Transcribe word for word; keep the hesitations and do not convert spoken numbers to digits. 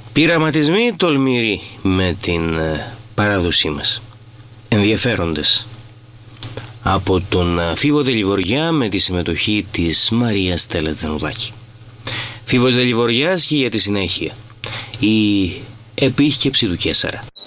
Πειραματισμοί τολμηροί με την παράδοσή μας. Ενδιαφέροντες. Από τον Φίβο Δελιβοριά με τη συμμετοχή της Μαρίας Στέλλας Δανουδάκη. Φίβος Δελιβοριάς και για τη συνέχεια. Η επίσκεψη του Καίσαρα.